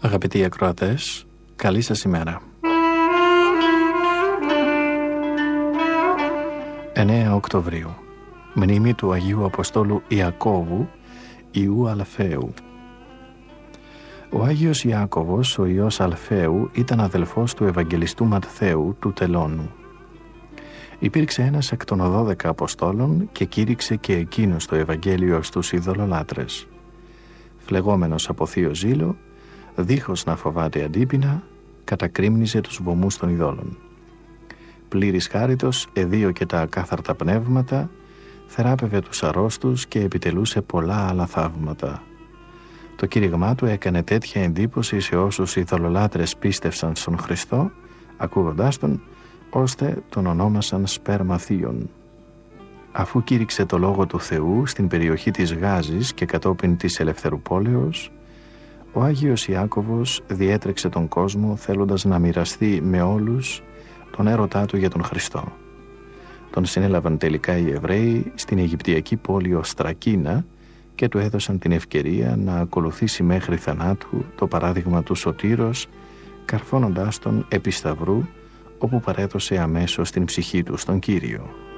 Αγαπητοί ακροατές, καλή σας ημέρα. 9 Οκτωβρίου, μνήμη του Αγίου Αποστόλου Ιακώβου, Ιού Αλφαίου. Ο Άγιος Ιάκωβος, ο Υιός Αλφαίου, ήταν αδελφός του Ευαγγελιστού Ματθαίου του Τελώνου. Υπήρξε ένας εκ των 12 Αποστόλων και κήρυξε και εκείνος το Ευαγγέλιο στους ειδωλολάτρες. Φλεγόμενος από θείο ζήλο, δίχως να φοβάται αντίπεινα, κατακρίμνιζε τους βωμούς των ειδόλων. Πλήρης χάριτος εδίωκε τα ακάθαρτα πνεύματα, θεράπευε τους αρρώστους και επιτελούσε πολλά άλλα θαύματα. Το κήρυγμά του έκανε τέτοια εντύπωση σε όσους ειδωλολάτρες πίστευσαν στον Χριστό, ακούγοντάς τον, ώστε τον ονόμασαν σπέρμα θείων. Αφού κήρυξε το Λόγο του Θεού στην περιοχή της Γάζης και κατόπιν της Ελευθερουπόλεως, ο Άγιος Ιάκωβος διέτρεξε τον κόσμο θέλοντας να μοιραστεί με όλους τον έρωτά του για τον Χριστό. Τον συνέλαβαν τελικά οι Εβραίοι στην Αιγυπτιακή πόλη Οστρακίνα και του έδωσαν την ευκαιρία να ακολουθήσει μέχρι θανάτου το παράδειγμα του Σωτήρος, καρφώνοντάς τον επί σταυρού, όπου παρέδωσε αμέσως την ψυχή του στον Κύριο.